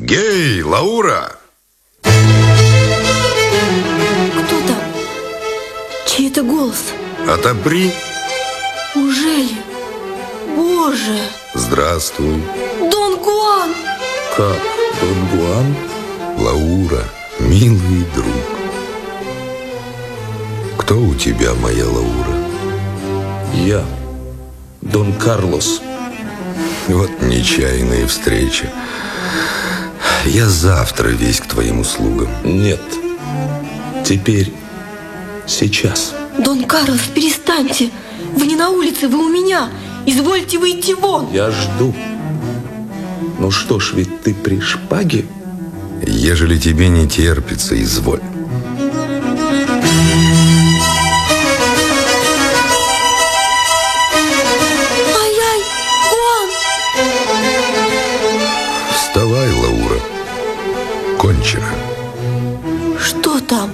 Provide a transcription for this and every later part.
Гей, Лаура! Кто там? Чей это голос? Отопри. Неужели? Боже! Здравствуй. Дон Гуан! Как? Дон Гуан? Лаура, милый друг. Кто у тебя, моя Лаура? Я, Дон Карлос. Вот нечаянная встреча. Я завтра весь к твоим услугам. Нет, теперь, сейчас. Дон Карлос, перестаньте! Вы не на улице, вы у меня! Извольте выйти вон! Я жду. Ну что ж, ведь ты при шпаге? Ежели тебе не терпится, изволь. Ай-яй! Гуан! Вставай, Лаура. Кончено. Что там?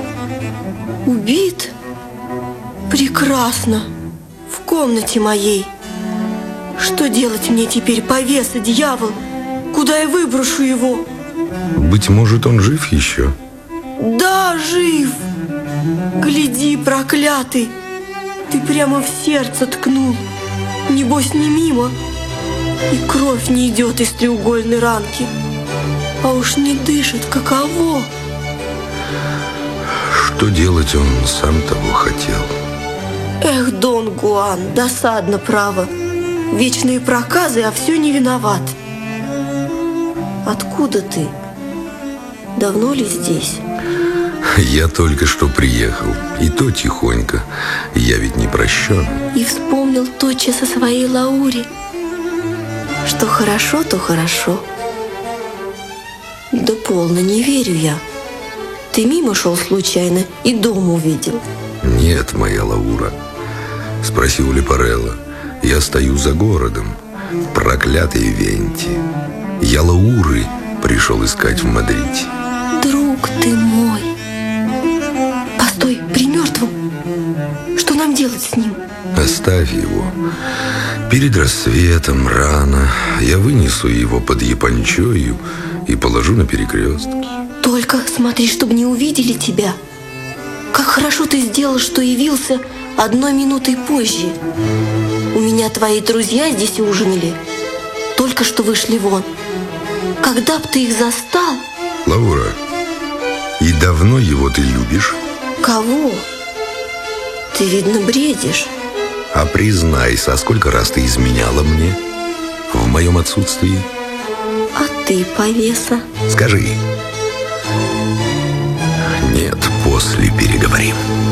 Убит? Прекрасно. В комнате моей. Что делать мне теперь, повеса, дьявол? Куда я выброшу его? Быть может, он жив еще? Да, жив. Гляди, проклятый. Ты прямо в сердце ткнул. Небось, не мимо. И кровь не идет из треугольной ранки. А уж не дышит, каково? Что делать, он сам того хотел. Эх, Дон Гуан, досадно, право. Вечные проказы, а все не виноват. Откуда ты? Давно ли здесь? Я только что приехал. И то тихонько. Я ведь не прощен. И вспомнил тотчас о своей Лауре. Что хорошо, то хорошо. Да полно, не верю я. Ты мимо шел случайно и дом увидел. Нет, моя Лаура. Спроси у Лепарелло. Я стою за городом, в проклятой Венте. Я Лауры пришел искать в Мадрите. Друг ты мой. Постой, при мертвом. Что нам делать с ним? Оставь его. Перед рассветом рано я вынесу его под япончою и положу на перекрестке. Только смотри, чтобы не увидели тебя. Как хорошо ты сделал, что явился 1 минутой позже. У меня твои друзья здесь ужинали. Только что вышли вон. Когда б ты их застал... Лаура, и давно его ты любишь? Кого? Ты, видно, бредишь. А признайся, а сколько раз ты изменяла мне в моем отсутствии? А ты, повеса? Скажи. Нет, после переговорим.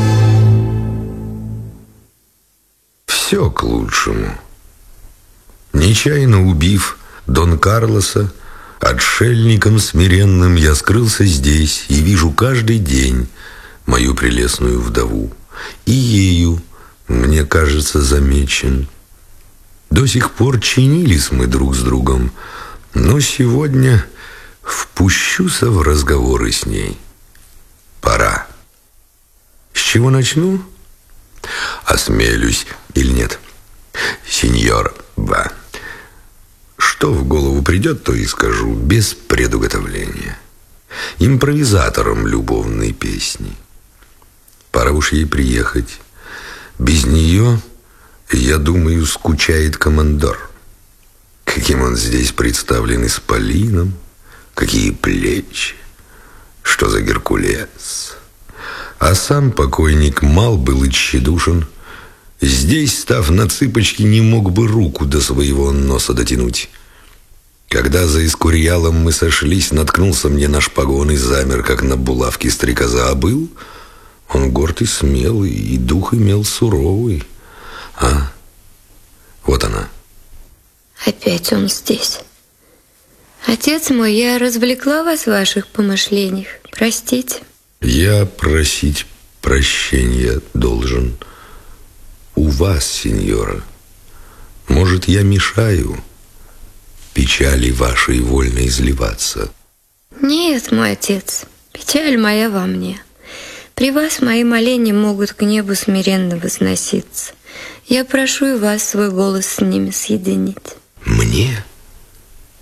Все к лучшему. Нечаянно убив Дон Карлоса, отшельником смиренным я скрылся здесь и вижу каждый день мою прелестную вдову. И ею, мне кажется, замечен. До сих пор чинились мы друг с другом, но сегодня впущуся в разговоры с ней. Пора. С чего начну? Осмелюсь или нет? Сеньор Ба. Что в голову придет, то и скажу, без предуготовления. Импровизатором любовной песни. Пора уж ей приехать. Без нее, я думаю, скучает командор. Каким он здесь представлен исполином, какие плечи, что за Геркулес. А сам покойник мал был и тщедушен. Здесь, став на цыпочки, не мог бы руку до своего носа дотянуть. Когда за Эскурьялом мы сошлись, наткнулся мне на шпагон и замер, как на булавке стрекоза. А был он горд и смелый, и дух имел суровый. А, вот она. Опять он здесь. Отец мой, я развлекла вас в ваших помышлениях. Простите. Я просить прощения должен у вас, сеньора. Может, я мешаю печали вашей вольно изливаться? Нет, мой отец, печаль моя во мне. При вас мои моления могут к небу смиренно возноситься. Я прошу и вас свой голос с ними соединить. Мне? Мне?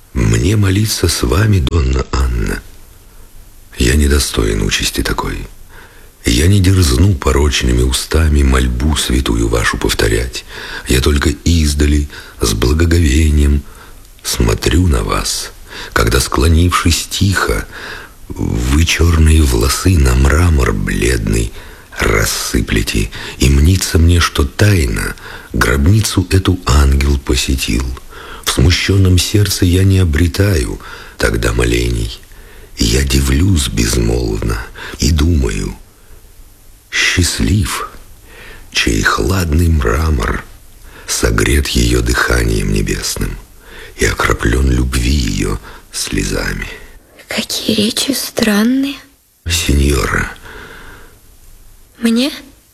мне молиться с вами, Донна Анна? Я недостоин участи такой. Я не дерзну порочными устами мольбу святую вашу повторять. Я только издали с благоговением смотрю на вас, когда, склонившись тихо, вы черные волосы на мрамор бледный рассыплете, и мнится мне, что тайно гробницу эту ангел посетил. В смущенном сердце я не обретаю тогда молений, и я дивлюсь безмолвно и думаю: счастлив, чей хладный мрамор согрет ее дыханием небесным и окроплен любви ее слезами. Какие речи странные. Сеньора. Мне?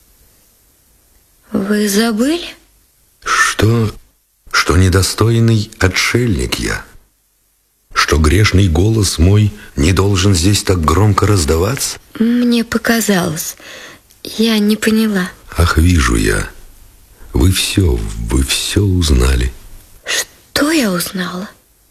Вы забыли? Что недостойный отшельник я? Что грешный голос мой не должен здесь так громко раздаваться? Мне показалось. Я не поняла. Ах, вижу я. Вы все узнали. Что я узнала?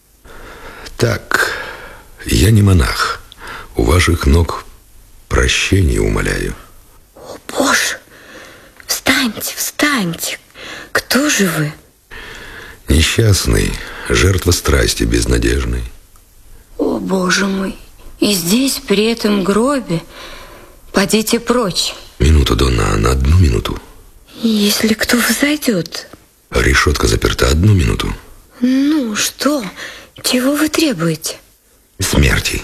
Так, я не монах. У ваших ног прощения умоляю. О, Боже! Встаньте, встаньте! Кто же вы? Несчастный, жертва страсти безнадежной. О, Боже мой! И здесь, при этом гробе, подите прочь. Минуту, Донна Анна, 1 минуту. Если кто взойдет. Решетка заперта, 1 минуту. Ну, что? Чего вы требуете? Смерти.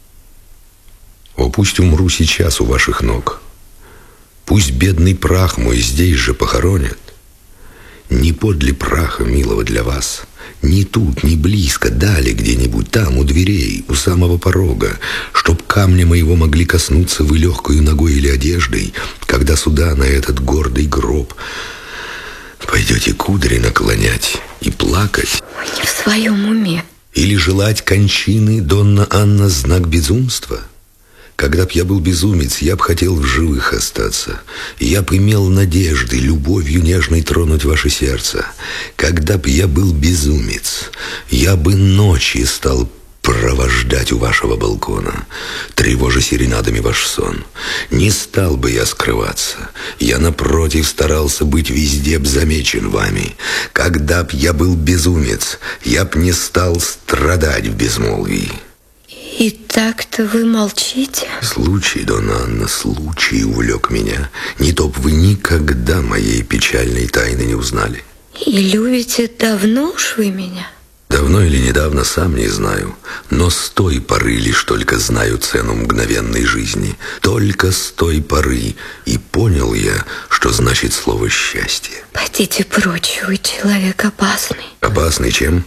О, пусть умру сейчас у ваших ног. Пусть бедный прах мой здесь же похоронят. Не подле праха, милого для вас, ни тут, ни близко, дали где-нибудь там, у дверей, у самого порога, чтоб камня моего могли коснуться вы легкою ногой или одеждой, когда сюда, на этот гордый гроб, пойдете кудри наклонять и плакать. Вы не в своем уме. Или желать кончины, Донна Анна, знак безумства? Когда б я был безумец, я б хотел в живых остаться. Я б имел надежды любовью нежной тронуть ваше сердце. Когда б я был безумец, я бы ночи стал провождать у вашего балкона, тревожа серенадами ваш сон. Не стал бы я скрываться. Я, напротив, старался быть везде б замечен вами. Когда б я был безумец, я б не стал страдать в безмолвии. И так-то вы молчите? Случай, Донна Анна, случай увлек меня. Не то б вы никогда моей печальной тайны не узнали. И любите давно уж вы меня? Давно или недавно, сам не знаю. Но с той поры лишь только знаю цену мгновенной жизни. Только с той поры и понял я, что значит слово «счастье». Пойдите прочь, вы человек опасный. Опасный чем?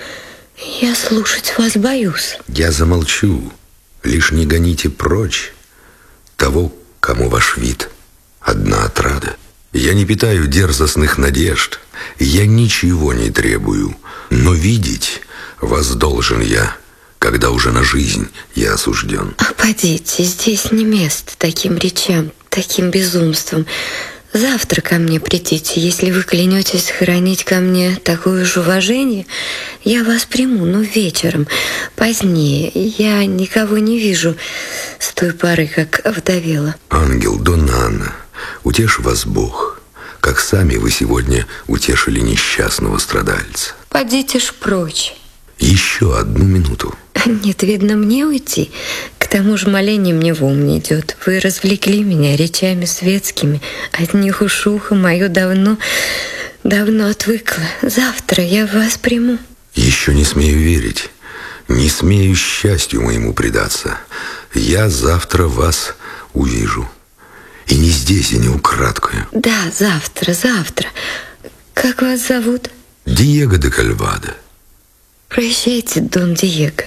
Я слушать вас боюсь. Я замолчу. Лишь не гоните прочь того, кому ваш вид одна отрада. Я не питаю дерзостных надежд. Я ничего не требую. Но видеть вас должен я, когда уже на жизнь я осужден. А подите, здесь не место таким речам, таким безумством. Завтра ко мне придите. Если вы клянетесь хранить ко мне такое же уважение, я вас приму, но вечером, позднее. Я никого не вижу с той поры, как овдовела. Ангел, Донна Анна, утешь вас Бог, как сами вы сегодня утешили несчастного страдальца. Подите ж прочь. Еще 1 минуту. Нет, видно, мне уйти. К тому же моление мне в ум не идет. Вы развлекли меня речами светскими. От них уж ухо мое давно отвыкло. Завтра я вас приму. Еще не смею верить. Не смею счастью моему предаться. Я завтра вас увижу. И не здесь, и не украдкою. Да, завтра. Как вас зовут? Диего де Кальвадо. Прощайте, Дон Диего.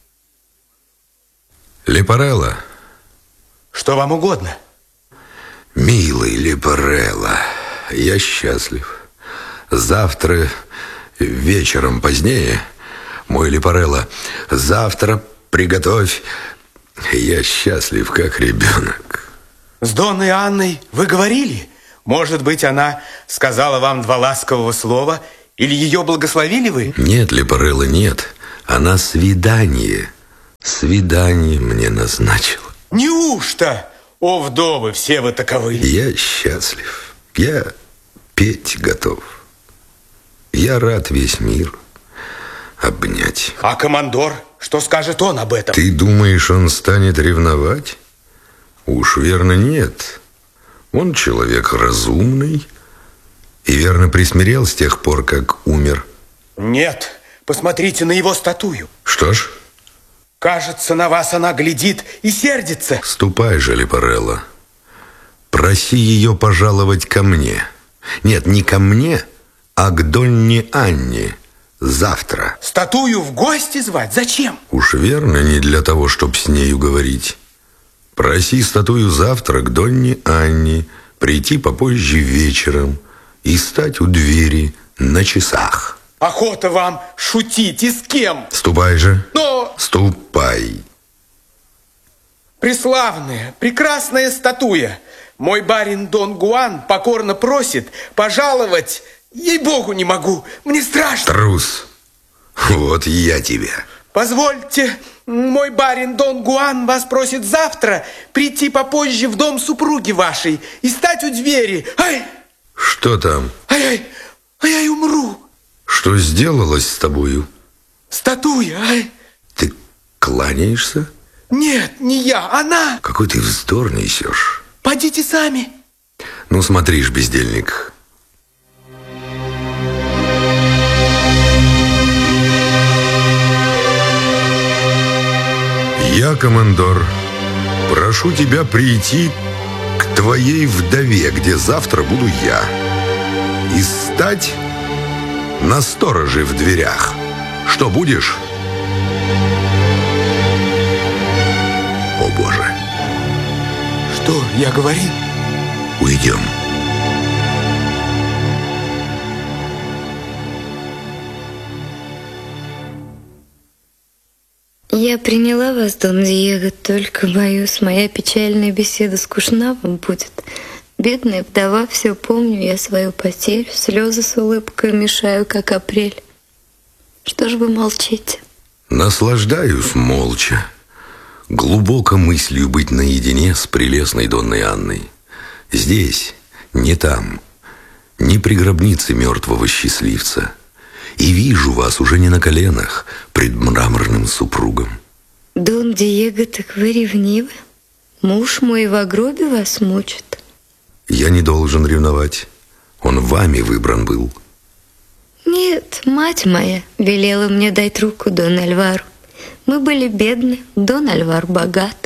Лепарелло. Что вам угодно? Милый Лепарелло, я счастлив. Завтра вечером позднее, мой Лепарелло, завтра приготовь. Я счастлив, как ребенок. С Донной Анной вы говорили? Может быть, она сказала вам 2 ласкового слова? Или ее благословили вы? Нет, Лепарелло, нет. Она свидание мне назначила. Неужто? О, вдовы, все вы таковы. Я счастлив. Я петь готов. Я рад весь мир обнять. А командор, что скажет он об этом? Ты думаешь, он станет ревновать? Уж верно нет. Он человек разумный и верно присмирел с тех пор, как умер. Нет, посмотрите на его статую. Что ж? Кажется, на вас она глядит и сердится. Ступай же, Лепарелло. Проси ее пожаловать ко мне. Нет, не ко мне, а к Донне Анне. Завтра. Статую в гости звать? Зачем? Уж верно, не для того, чтоб с нею говорить. Проси статую завтра к Донне Анне прийти попозже вечером и стать у двери на часах. Охота вам шутить, и с кем? Ступай же. Но... Ступай. Преславная, прекрасная статуя. Мой барин Дон Гуан покорно просит пожаловать. Ей-богу, не могу, мне страшно. Трус. Вот я тебя. Позвольте, мой барин Дон Гуан вас просит завтра прийти попозже в дом супруги вашей и стать у двери. Ай! Что там? Ай-ай, ай-ай, умру. Что сделалось с тобою? Статуя, ай. Ты кланяешься? Нет, не я, она. Какой ты вздор несешь. Пойдите сами. Ну, смотришь, бездельник. Я, командор, прошу тебя прийти к твоей вдове, где завтра буду я, и стать на стороже в дверях. Что будешь? О, Боже! Что я говорил? Уйдем. Я приняла вас, Дон Диего, только, боюсь, моя печальная беседа скучна вам будет. Бедная вдова, все помню я свою потерю, слезы с улыбкой мешаю, как апрель. Что ж вы молчите? Наслаждаюсь молча, глубоко мыслью быть наедине с прелестной Донной Анной. Здесь, не там, не при гробнице мертвого счастливца. И вижу вас уже не на коленах пред мраморным супругом. Дон Диего, так вы ревнивы? Муж мой в гробе вас мучит. Я не должен ревновать. Он вами выбран был. Нет, мать моя велела мне дать руку Дону Альвару. Мы были бедны, Дон Альвар богат.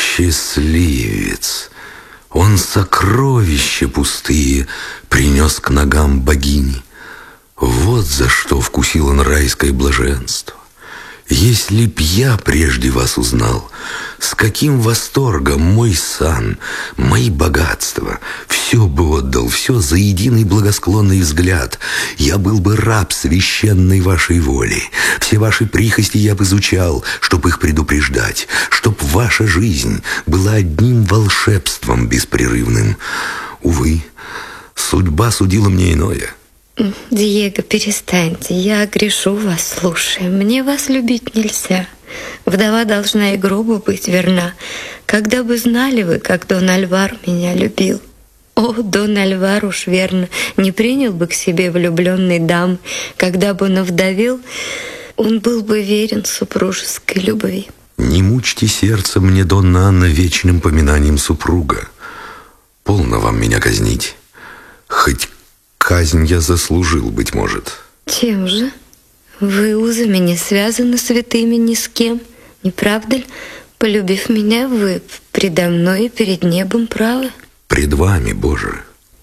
Счастливец! Он сокровища пустые принес к ногам богини. Вот за что вкусил он райское блаженство. Если б я прежде вас узнал, с каким восторгом мой сан, мои богатства, все бы отдал, все за единый благосклонный взгляд. Я был бы раб священной вашей воли. Все ваши прихости я бы изучал, чтоб их предупреждать, чтоб ваша жизнь была одним волшебством беспрерывным. Увы, судьба судила мне иное. Диего, перестаньте, я грешу вас, слушая. Мне вас любить нельзя. Вдова должна и гробу быть верна. Когда бы знали вы, как Дон Альвар меня любил. О, Дон Альвар уж верно не принял бы к себе влюбленной дамы. Когда бы он овдовел, он был бы верен супружеской любви. Не мучьте сердце мне, Донна Анна, вечным поминанием супруга. Полно вам меня казнить. Хоть казнь я заслужил, быть может. Чем же? Вы узами не связаны святыми ни с кем, не правда ли? Полюбив меня, вы предо мной и перед небом правы. Пред вами, Боже.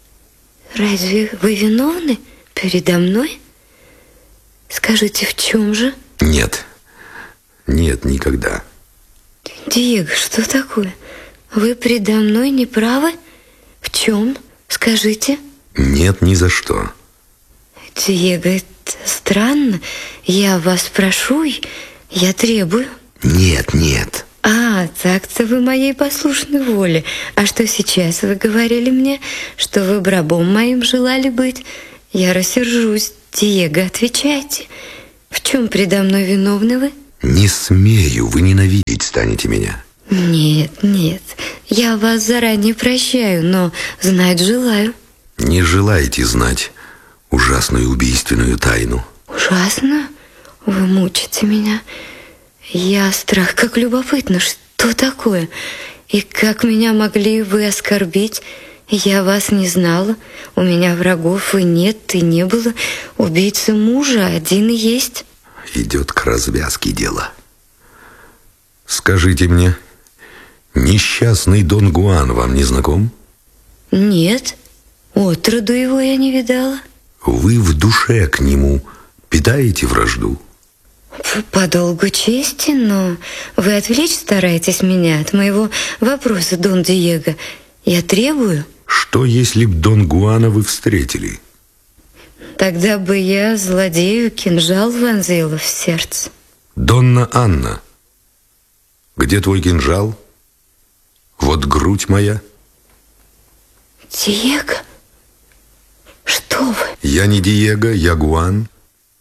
Разве вы виновны передо мной? Скажите, в чем же? Нет, нет, никогда. Диего, что такое? Вы предо мной не правы? В чем? Скажите. Нет, ни за что. Диего, это странно. Я вас прошу, я требую. Нет, нет. Так-то вы моей послушной воле. А что сейчас вы говорили мне, что вы рабом моим желали быть? Я рассержусь. Диего, отвечайте. В чем предо мной виновны вы? Не смею, вы ненавидеть станете меня. Нет, нет, я вас заранее прощаю, но знать желаю. Не желаете знать ужасную убийственную тайну? Ужасно? Вы мучите меня. Я страх, как любопытно, что такое? И как меня могли вы оскорбить? Я вас не знала. У меня врагов и нет, и не было. Убийца мужа один и есть. Идет к развязке дело. Скажите мне, несчастный Дон Гуан вам не знаком? Нет, отроду его я не видала. Вы в душе к нему питаете вражду? По долгу чести, но вы отвлечь стараетесь меня от моего вопроса, Дон Диего. Я требую. Что, если б Дон Гуана вы встретили? Тогда бы я злодею кинжал вонзила в сердце. Донна Анна, где твой кинжал? Вот грудь моя. Диего? Что вы? Я не Диего, я Гуан.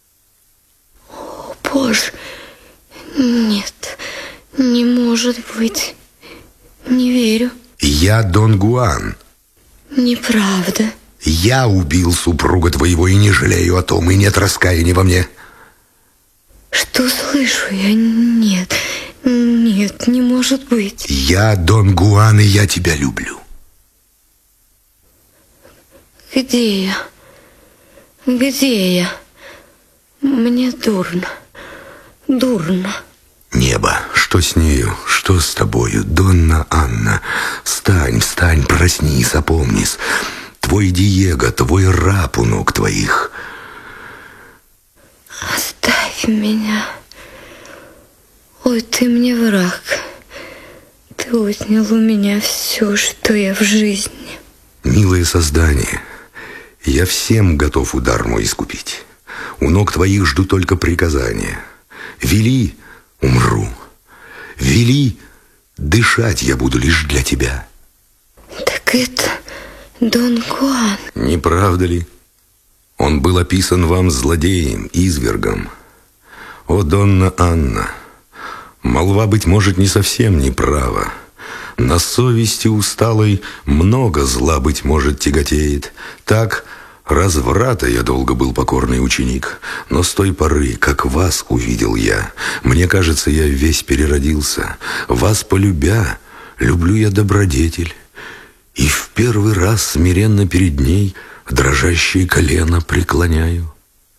О, Боже, нет, не может быть. Не верю. Я Дон Гуан. Неправда. Я убил супруга твоего и не жалею о том, и нет раскаяния во мне. Что слышу я? Нет, нет, не может быть. Я Дон Гуан, и я тебя люблю. Где я? Где я? Мне дурно. Дурно. Небо, что с нею? Что с тобою, Донна Анна? Встань, встань, проснись, опомнись. Твой Диего, твой раб у ног твоих. Оставь меня. Ой, ты мне враг. Ты отнял у меня все, что я в жизни. Милое создание, я всем готов удар мой искупить. У ног твоих жду только приказания. Вели, умру. Вели, дышать я буду лишь для тебя. Так это Дон Гуан. Не правда ли? Он был описан вам злодеем, извергом. О, Донна Анна, молва, быть может, не совсем неправа. На совести усталой много зла, быть может, тяготеет. Так, разврата я долго был покорный ученик, но с той поры, как вас увидел я, мне кажется, я весь переродился. Вас полюбя, люблю я добродетель, и в первый раз смиренно перед ней дрожащие колено преклоняю.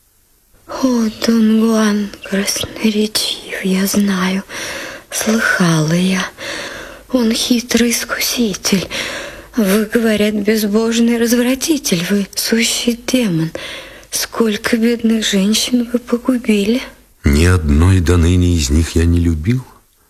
О, Дон Гуан красноречив, я знаю, слыхала я. Он хитрый искуситель. Вы, говорят, безбожный развратитель. Вы сущий демон. Сколько бедных женщин вы погубили. Ни одной до ныне из них я не любил.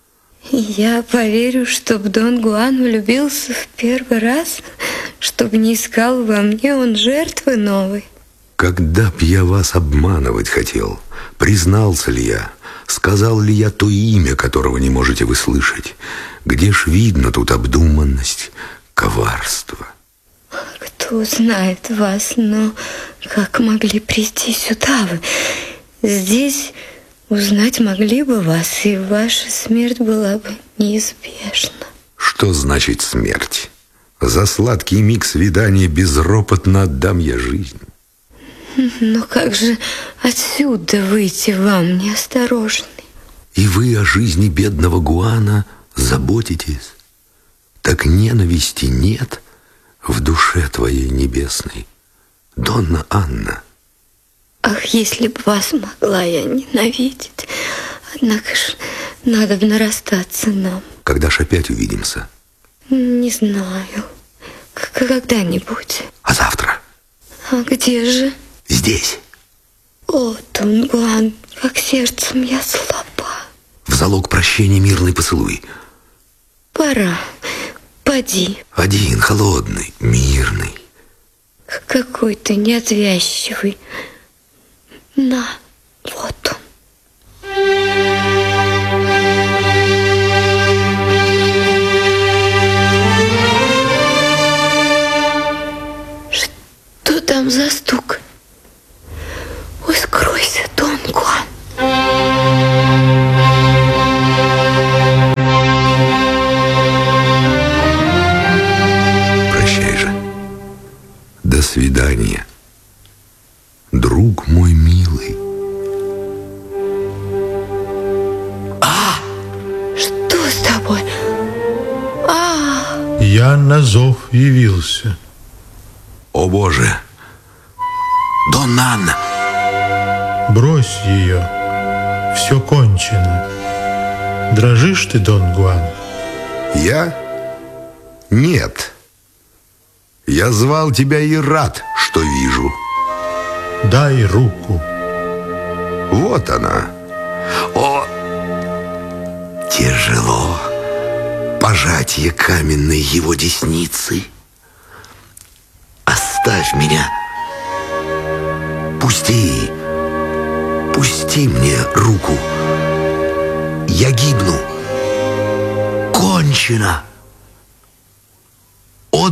Я поверю, чтоб Дон Гуан влюбился в первый раз, чтоб не искал во мне он жертвы новой. Когда б я вас обманывать хотел, признался ли я, сказал ли я то имя, которого не можете вы слышать? Где ж видно тут обдуманность, коварство? Кто знает вас, но как могли прийти сюда вы? Здесь узнать могли бы вас, и ваша смерть была бы неизбежна. Что значит смерть? За сладкий миг свидания безропотно отдам я жизнь. Но как же отсюда выйти вам, неосторожный? И вы о жизни бедного Гуана заботитесь? Так ненависти нет в душе твоей небесной, Донна Анна. Ах, если б вас могла я ненавидеть. Однако ж надо бы нарастаться нам. Когда ж опять увидимся? Не знаю. Когда-нибудь. А завтра? А где же? Здесь. О, Дон Гуан, как сердцем я слаба. В залог прощения мирный поцелуй. Пора. Поди. Один, холодный, мирный. Какой ты неотвязчивый. На, вот он. Что там за стук? Ой, скройся, Дон Гуан. Я на зов явился. О Боже! Дон Анна! Брось ее. Все кончено. Дрожишь ты, Дон Гуан? Я? Нет. Я звал тебя и рад, что вижу. Дай руку. Вот она. О, тяжело пожатие каменной его десницы. Оставь меня. Пусти мне руку. Я гибну. Кончено.